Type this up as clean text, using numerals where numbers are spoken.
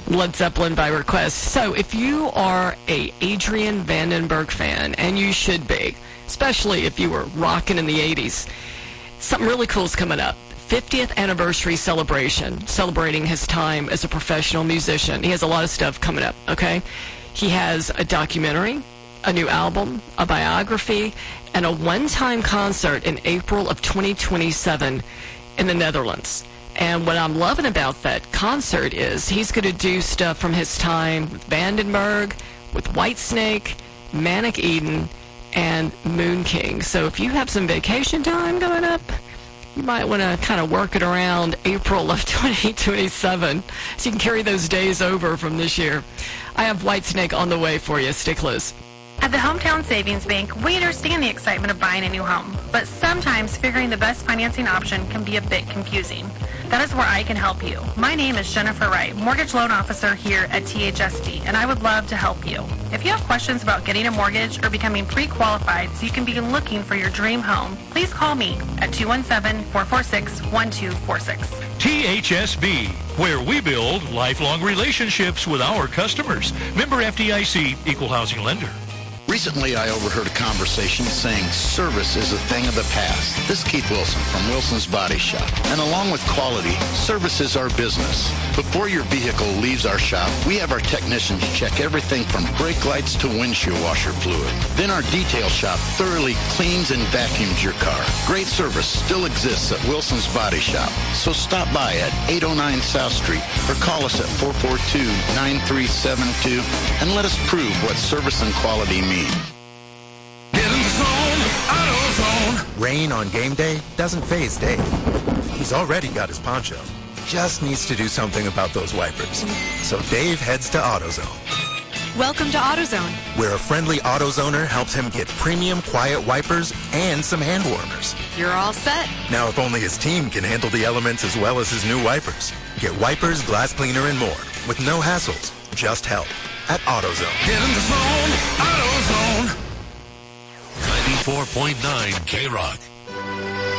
Led Zeppelin by request. So if you are a Adrian Vandenberg fan, and you should be, especially if you were rocking in the 80s, something really cool is coming up. 50th anniversary celebration, celebrating his time as a professional musician. He has a lot of stuff coming up, okay? He has a documentary, a new album, a biography, and a one-time concert in April of 2027 in the Netherlands. And what I'm loving about that concert is he's going to do stuff from his time with Vandenberg, with Whitesnake, Manic Eden, and Moon King. So if you have some vacation time going up, you might want to kind of work it around April of 2027 so you can carry those days over from this year. I have Whitesnake on the way for you. Stay close. At the Hometown Savings Bank, we understand the excitement of buying a new home, but sometimes figuring the best financing option can be a bit confusing. That is where I can help you. My name is Jennifer Wright, Mortgage Loan Officer here at THSD, and I would love to help you. If you have questions about getting a mortgage or becoming pre-qualified so you can begin looking for your dream home, please call me at 217-446-1246. THSB, where we build lifelong relationships with our customers. Member FDIC, Equal Housing Lender. Recently, I overheard a conversation saying service is a thing of the past. This is Keith Wilson from Wilson's Body Shop. And along with quality, service is our business. Before your vehicle leaves our shop, we have our technicians check everything from brake lights to windshield washer fluid. Then our detail shop thoroughly cleans and vacuums your car. Great service still exists at Wilson's Body Shop. So stop by at 809 South Street or call us at 442-9372 and let us prove what service and quality mean. Get in the zone, AutoZone. Rain on game day doesn't faze Dave. He's already got his poncho. Just needs to do something about those wipers. So Dave heads to AutoZone. Welcome to AutoZone, where a friendly AutoZoner helps him get premium quiet wipers and some hand warmers. You're all set. Now, if only his team can handle the elements as well as his new wipers. Get wipers, glass cleaner, and more with no hassles, just help at AutoZone. Get in the zone, AutoZone. 94.9 K-Rock.